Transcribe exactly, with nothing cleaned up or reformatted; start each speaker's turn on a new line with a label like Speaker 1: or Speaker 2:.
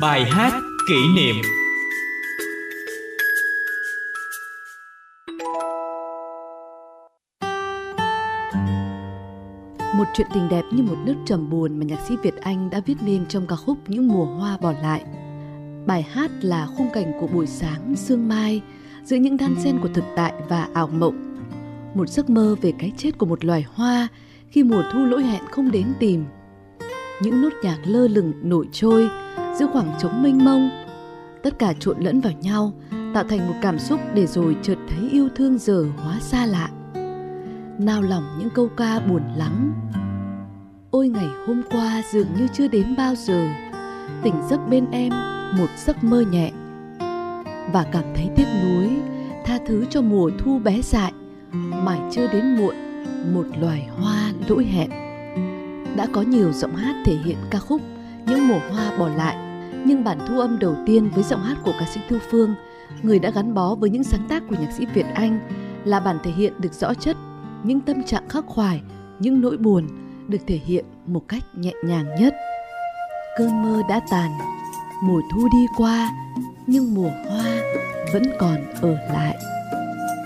Speaker 1: Bài hát kỷ niệm.
Speaker 2: Một chuyện tình đẹp như một nước trầm buồn mà nhạc sĩ Việt Anh đã viết nên trong ca khúc Những mùa hoa bỏ lại. Bài hát là khung cảnh của buổi sáng sương mai giữa những đan xen của thực tại và ảo mộng. Một giấc mơ về cái chết của một loài hoa khi mùa thu lỗi hẹn không đến tìm. Những nốt nhạc lơ lửng nổi trôi giữa khoảng trống mênh mông. Tất cả trộn lẫn vào nhau tạo thành một cảm xúc để rồi chợt thấy yêu thương giờ hóa xa lạ. Nao lòng những câu ca buồn lắng. Ôi ngày hôm qua dường như chưa đến bao giờ, tỉnh giấc bên em một giấc mơ nhẹ. Và cảm thấy tiếc nuối, tha thứ cho mùa thu bé dại, mãi chưa đến muộn một loài hoa lỗi hẹn. Đã có nhiều giọng hát thể hiện ca khúc Những mùa hoa bỏ lại, nhưng bản thu âm đầu tiên với giọng hát của ca sĩ Thu Phương, người đã gắn bó với những sáng tác của nhạc sĩ Việt Anh, là bản thể hiện được rõ chất những tâm trạng khắc khoải, những nỗi buồn được thể hiện một cách nhẹ nhàng nhất. Cơn mơ đã tàn, mùa thu đi qua, nhưng mùa hoa vẫn còn ở lại.